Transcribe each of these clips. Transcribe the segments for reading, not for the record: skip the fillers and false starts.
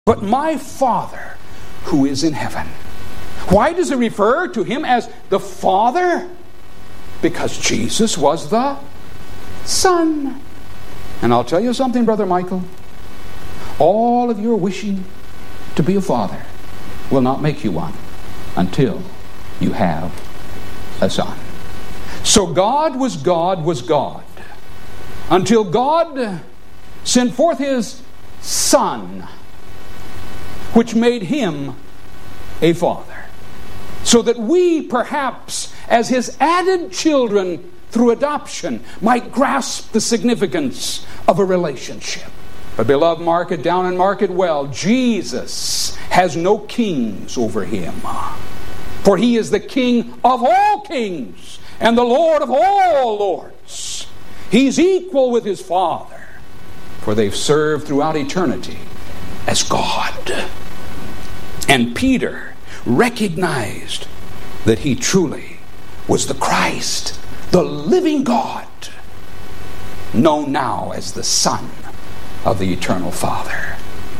but my Father who is in heaven. Why does it refer to him as the Father? Because Jesus was the Son. And I'll tell you something, Brother Michael. All of your wishing to be a father will not make you one until you have a son. So God was God until God sent forth his Son, which made him a father, so that we perhaps as his added children through adoption might grasp the significance of a relationship. But beloved, mark it down and mark it well. Jesus has no kings over him, for he is the King of all kings and the Lord of all lords. He's equal with his Father, for they've served throughout eternity as God. And Peter recognized that he truly was the Christ, the living God, known now as the Son of the eternal Father.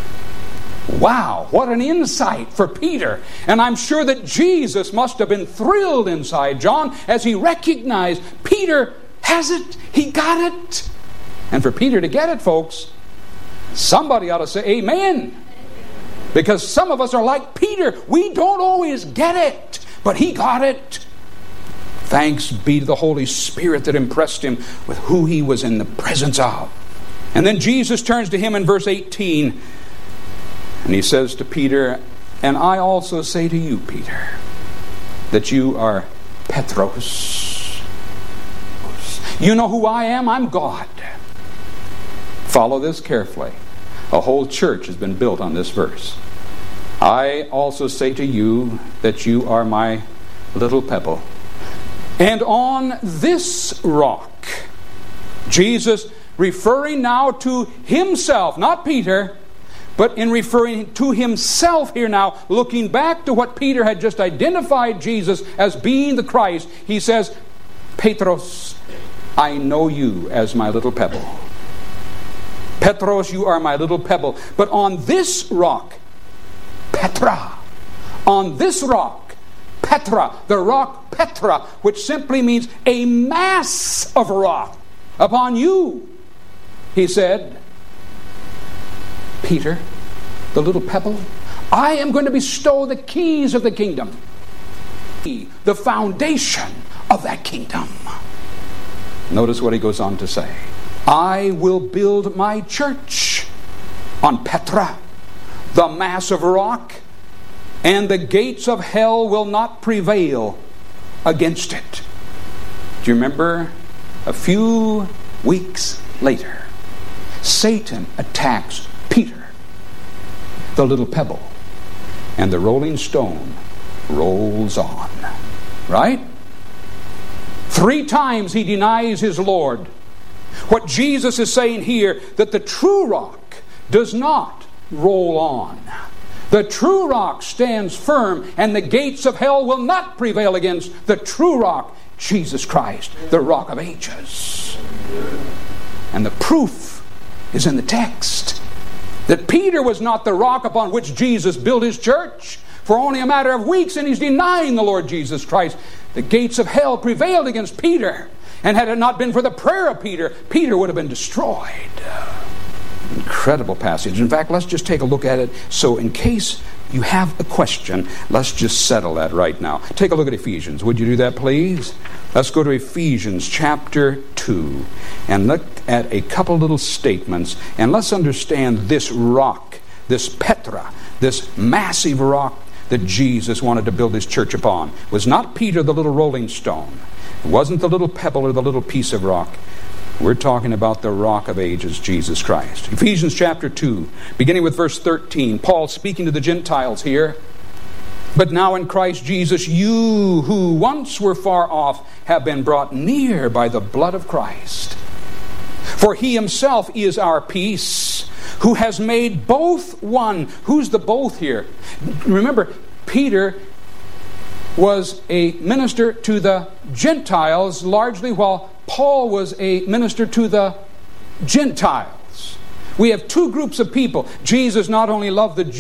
Wow, what an insight for Peter. And I'm sure that Jesus must have been thrilled inside John as he recognized Peter has it, he got it. And for Peter to get it, folks, somebody ought to say amen. Because some of us are like Peter. We don't always get it, but he got it. Thanks be to the Holy Spirit that impressed him with who he was in the presence of. And then Jesus turns to him in verse 18, and he says to Peter, and I also say to you, Peter, that you are Petros. You know who I am? I'm God. Follow this carefully. A whole church has been built on this verse. I also say to you that you are my little pebble. And on this rock, Jesus, referring now to himself, not Peter, but in referring to himself here now, looking back to what Peter had just identified Jesus as being the Christ, he says, Petros, I know you as my little pebble. Petros, you are my little pebble. But on this rock, Petra, on this rock, Petra, the rock Petra, which simply means a mass of rock, upon you, he said, Peter, the little pebble, I am going to bestow the keys of the kingdom, the foundation of that kingdom. Notice what he goes on to say. I will build my church on Petra, the mass of rock, and the gates of hell will not prevail against it. Do you remember a few weeks later, Satan attacks Peter, the little pebble, and the rolling stone rolls on. Right? 3 times he denies his Lord. What Jesus is saying here, that the true rock does not roll on. The true rock stands firm, and the gates of hell will not prevail against the true rock, Jesus Christ, the rock of ages. And the proof is in the text that Peter was not the rock upon which Jesus built his church. For only a matter of weeks, and he's denying the Lord Jesus Christ. The gates of hell prevailed against Peter. And had it not been for the prayer of Peter, Peter would have been destroyed. Incredible passage. In fact, let's just take a look at it. So in case you have a question, let's just settle that right now. Take a look at Ephesians. Would you do that, please? Let's go to Ephesians chapter 2 and look at a couple little statements. And let's understand this rock, this Petra, this massive rock that Jesus wanted to build his church upon. It was not Peter, the little rolling stone. It wasn't the little pebble or the little piece of rock. We're talking about the rock of ages, Jesus Christ. Ephesians chapter 2, beginning with verse 13. Paul speaking to the Gentiles here. But now in Christ Jesus, you who once were far off have been brought near by the blood of Christ. For he himself is our peace, who has made both one. Who's the both here? Remember, Peter was a minister to the Gentiles largely, while Paul was a minister to the Gentiles. We have two groups of people. Jesus not only loved the